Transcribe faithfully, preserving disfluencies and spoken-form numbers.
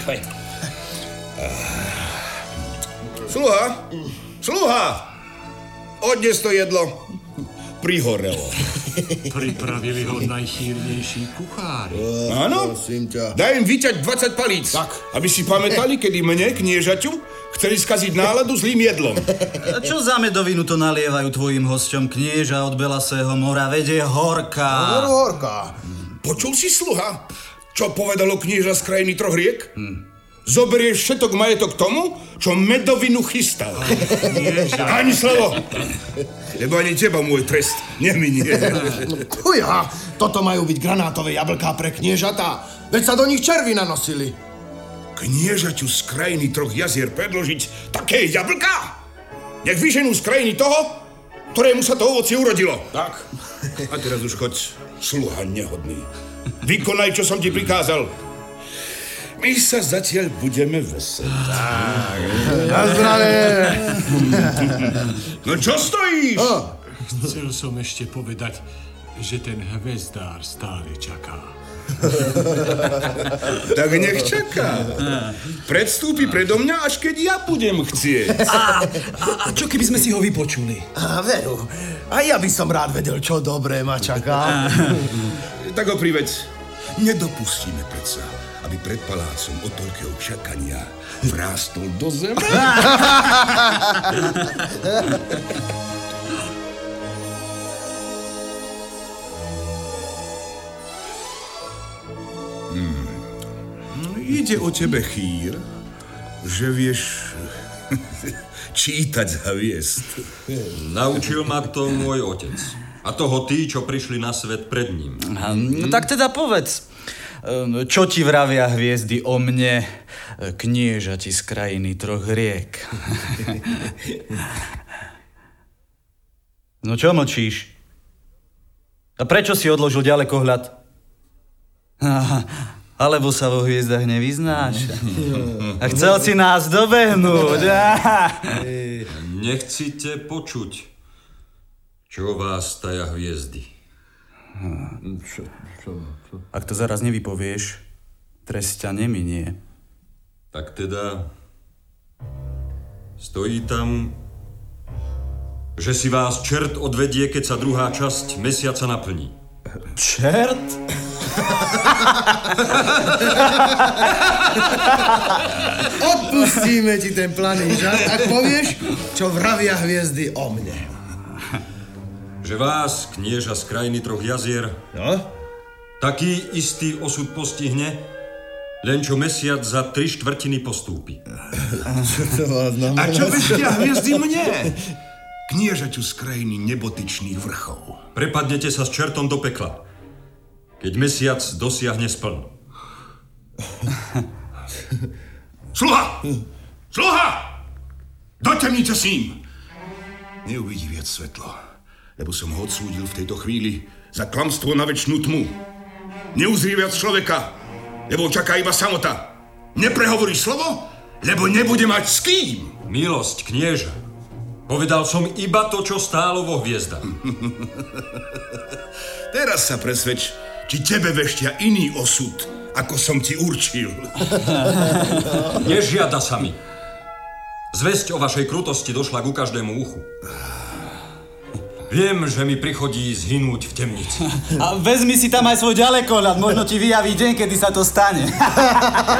Hoj. Sluha, sluha, odnes to jedlo. Prihorelo. Pripravili ho najchýrnejší kuchári. Áno? Daj im vyťať dvadsať palíc. Tak. Aby si pamätali, kedy mne, kniežaťu, chceli skaziť náladu zlým jedlom. A čo za medovinu to nalievajú tvojim hosťom, knieža od Belasého mora? Veď je horká. Horu horká. Počul si, sluha, čo povedalo knieža z krajiny troch riek? Hm. Zoberieš všetok majetok tomu, čo medovinu chystal. Ani slovo. Lebo ani teba môj trest neminie. Uja, toto majú byť granátové jablká pre kniežatá. Veď sa do nich červy nanosili. Kniežaťu z krajiny troch jazier predložiť také jablká? Nech vyženú z krajiny toho, ktorému sa to ovocie urodilo. Tak. A teraz už choď, sluha nehodný. Vykonaj, čo som ti prikázal. My sa zatiaľ budeme veseliť. Tak. Na zdravie. No čo stojíš? Oh. Chcel som ešte povedať, že ten hvezdár stále čaká. Tak nech čaká. Predstúpi predo mňa, až keď ja budem chcieť. A, a, a čo keby sme si ho vypočuli? A veru, a ja by som rád vedel, čo dobré ma čaká. Tak ho priveď. Nedopustíme predsa, aby pred palácom od toľkého čakania vrástol do zeme. hmm. Ide o tebe chýr, že vieš čítať z hviezd. Naučil ma to môj otec. A toho tí, čo prišli na svet pred ním. No tak teda povedz, čo ti vravia hviezdy o mne, kniežati z krajiny troch riek? No čo mlčíš? A prečo si odložil ďalekohľad? Alebo sa vo hviezdach nevyznáš? A chcel si nás dobehnúť? Nechcite počuť, čo vás taja hviezdy. Čo, čo, čo? Ak to zaraz nevypovieš, trest ťa neminie. Tak teda stojí tam, že si vás čert odvedie, keď sa druhá časť mesiaca naplní. Čert? Odpustíme ti ten planý žart, ak povieš, čo vravia hviezdy o mne. Že vás, knieža z krajiny troch jazier, no? Taký istý osud postihne, len čo mesiac za tri štvrtiny postúpi. Čo to vás znamená? A čo veštia hviezdy mne? Kniežaťu z krajiny nebotyčných vrchov. Prepadnete sa s čertom do pekla, keď mesiac dosiahne spln. Sluha! Sluha! Do temnice s ním! Neuvidí viac svetlo, lebo som ho odsúdil v tejto chvíli za klamstvo na večnú tmu. Neuzrie viac človeka, lebo čaká iba samota. Neprehovorí slovo, lebo nebude mať s kým. Milosť, knieža. Povedal som iba to, čo stálo vo hviezdach. Teraz sa presvedč, či tebe veštia iný osud, ako som ti určil. Nežiada sa mi. Zvesť o vašej krutosti došla ku každému uchu. Viem, že mi prichodí zhynúť v temnici. A vezmi si tam aj svoj ďalekohľad, možno ti vyjaví deň, kedy sa to stane.